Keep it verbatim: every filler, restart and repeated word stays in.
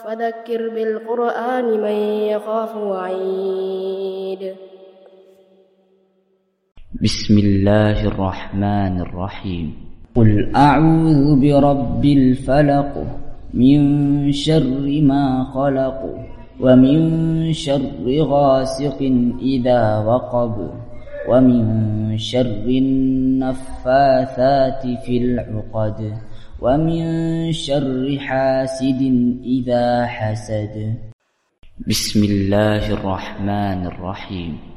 فذكر بالقرآن من يخاف وعيد. بسم الله الرحمن الرحيم. قل أعوذ برب الفلق من شر ما خلق ومن شر غاسق إذا وقب ومن شر النفاثات في العقد ومن شر حاسد إذا حسد. بسم الله الرحمن الرحيم.